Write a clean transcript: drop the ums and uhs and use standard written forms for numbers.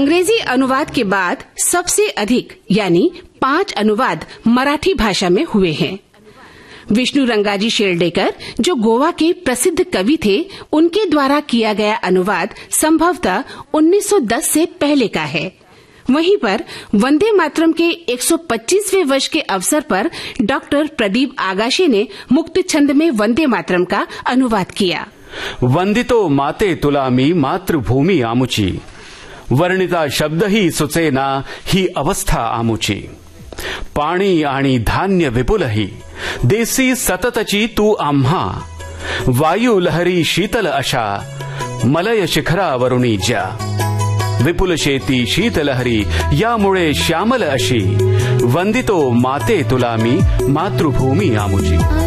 अंग्रेजी अनुवाद के बाद सबसे अधिक यानी 5 अनुवाद मराठी भाषा में हुए हैं। विष्णु रंगाजी शेरडेकर, जो गोवा के प्रसिद्ध कवि थे, उनके द्वारा किया गया अनुवाद संभवतः 1910 से पहले का है। वहीं पर वंदे मातरम के 125वें वर्ष के अवसर पर डॉक्टर प्रदीप आगाशे ने मुक्त छंद में वंदे मातरम का अनुवाद किया। वंदितो माते तुलामी मातृभूमी आमुची, वर्णिता शब्द ही सुचेना ही अवस्था आमुची। पाणी आणि धान्य विपुलही देसी सततची तू आम्हा, वायू लहरी शीतल अशा मलय शिखरावरुणी ज्या। विपुल शेती शीतलहरी यामुळे श्यामल अशी, वंदितो माते तुलामी मातृभूमी आमुची।